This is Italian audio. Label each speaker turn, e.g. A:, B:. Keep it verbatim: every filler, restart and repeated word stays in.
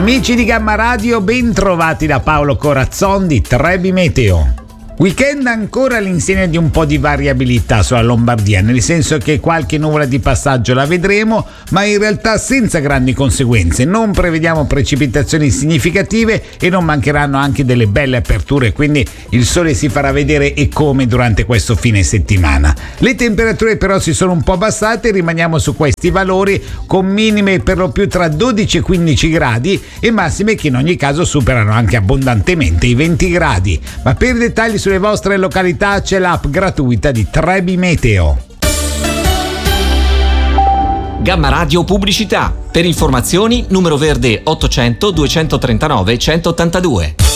A: Amici di Gamma Radio, ben trovati da Paolo Corazzon di Trebi Meteo. Weekend ancora all'insegna di un po' di variabilità sulla Lombardia, nel senso che qualche nuvola di passaggio la vedremo, ma in realtà senza grandi conseguenze. Non prevediamo precipitazioni significative e non mancheranno anche delle belle aperture, quindi il sole si farà vedere e come durante questo fine settimana. Le temperature però si sono un po' abbassate, rimaniamo su questi valori con minime per lo più tra dodici e quindici gradi e massime che in ogni caso superano anche abbondantemente i venti gradi. Ma per dettagli sulle vostre località c'è l'app gratuita di Trebi Meteo.
B: Gamma Radio Pubblicità. Per informazioni numero verde ottocento duecentotrentanove centottantadue.